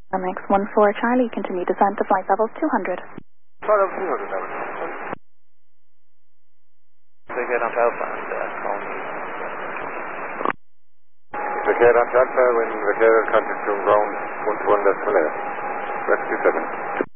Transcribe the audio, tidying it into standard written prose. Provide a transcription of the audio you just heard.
MX14 Charlie, continue descent to flight level 200. Flight level 200, that was. Vacate on Alpha and call me. Vacate on Alpha when vacated contact to ground 121.8. Rescue 7.